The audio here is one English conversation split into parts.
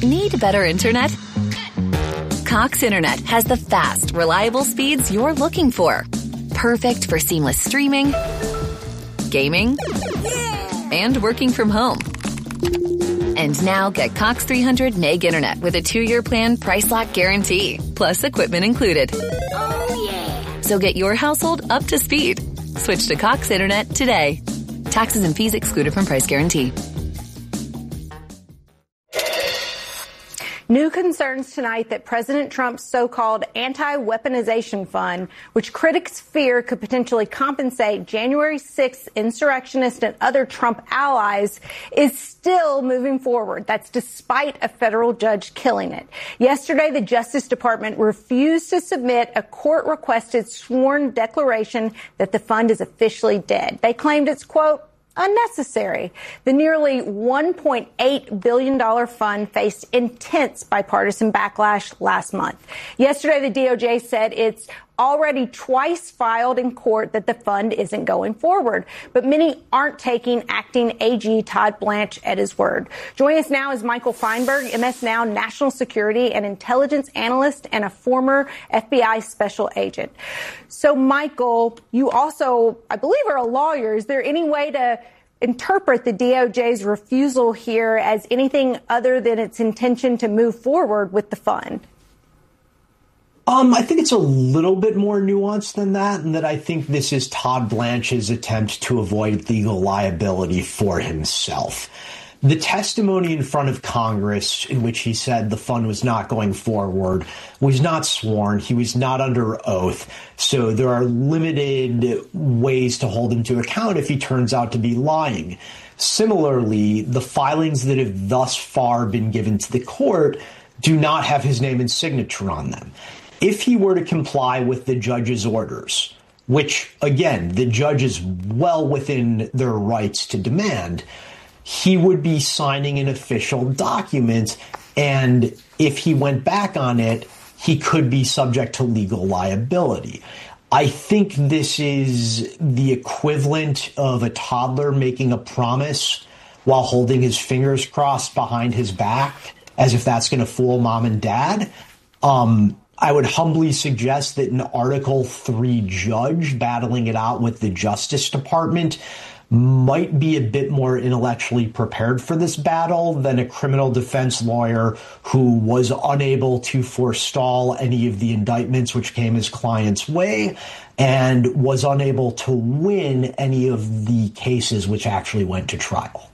Need better internet? Cox Internet has the fast, reliable speeds you're looking for. Perfect for seamless streaming, gaming, and working from home. And now get Cox 300 meg internet with a 2-year plan price lock guarantee, plus equipment included. Oh, yeah. So get your household up to speed. Switch to Cox Internet today. Taxes and fees excluded from price guarantee. New concerns tonight that President Trump's so-called anti-weaponization fund, which critics fear could potentially compensate January 6th insurrectionists and other Trump allies, is still moving forward. That's despite a federal judge killing it. Yesterday, the Justice Department refused to submit a court-requested sworn declaration that the fund is officially dead. They claimed it's, quote, unnecessary. The nearly $1.8 billion fund faced intense bipartisan backlash last month. Yesterday, the DOJ said it's already twice filed in court that the fund isn't going forward. But many aren't taking acting AG Todd Blanche at his word. Joining us now is Michael Feinberg, MS Now national security and intelligence analyst and a former FBI special agent. So, Michael, you also, I believe, are a lawyer. Is there any way to interpret the DOJ's refusal here as anything other than its intention to move forward with the fund? I think it's a little bit more nuanced than that, and that I think this is Todd Blanche's attempt to avoid legal liability for himself. The testimony in front of Congress in which he said the fund was not going forward was not sworn. He was not under oath. So there are limited ways to hold him to account if he turns out to be lying. Similarly, the filings that have thus far been given to the court do not have his name and signature on them. If he were to comply with the judge's orders, which, again, the judge is well within their rights to demand, he would be signing an official document. And if he went back on it, he could be subject to legal liability. I think this is the equivalent of a toddler making a promise while holding his fingers crossed behind his back, as if that's going to fool mom and dad. I would humbly suggest that an Article III judge battling it out with the Justice Department might be a bit more intellectually prepared for this battle than a criminal defense lawyer who was unable to forestall any of the indictments which came his client's way and was unable to win any of the cases which actually went to trial.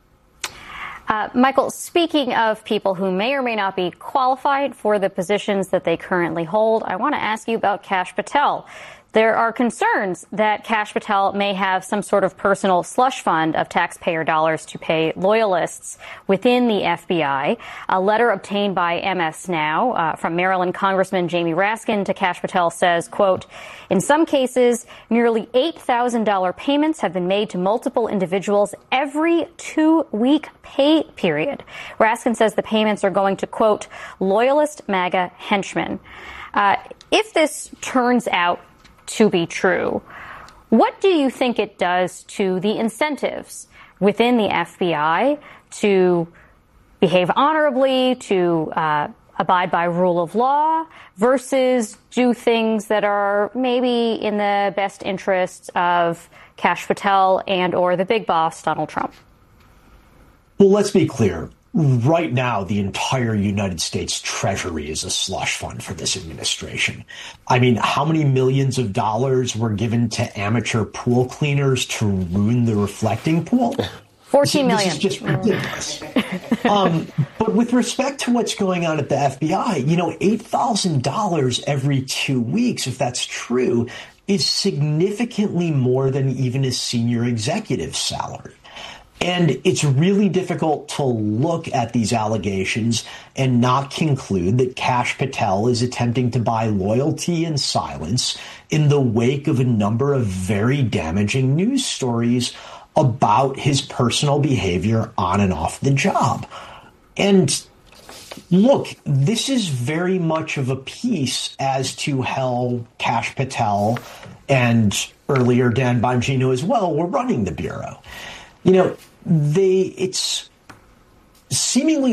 Michael, speaking of people who may or may not be qualified for the positions that they currently hold, I want to ask you about Kash Patel. There are concerns that Kash Patel may have some sort of personal slush fund of taxpayer dollars to pay loyalists within the FBI. A letter obtained by MS Now from Maryland Congressman Jamie Raskin to Kash Patel says, quote, in some cases, nearly $8,000 payments have been made to multiple individuals every 2-week pay period. Raskin says the payments are going to, quote, loyalist MAGA henchmen. If this turns out to be true, what do you think it does to the incentives within the FBI to behave honorably, to abide by rule of law, versus do things that are maybe in the best interests of Kash Patel and or the big boss, Donald Trump? Well, let's be clear. Right now, the entire United States Treasury is a slush fund for this administration. I mean, how many millions of dollars were given to amateur pool cleaners to ruin the reflecting pool? 14 million. This is just ridiculous. But with respect to what's going on at the FBI, you know, $8,000 every 2 weeks, if that's true, is significantly more than even a senior executive's salary. And it's really difficult to look at these allegations and not conclude that Kash Patel is attempting to buy loyalty and silence in the wake of a number of very damaging news stories about his personal behavior on and off the job. And look, this is very much of a piece as to how Kash Patel and earlier Dan Bongino as well were running the Bureau. You know, it's seemingly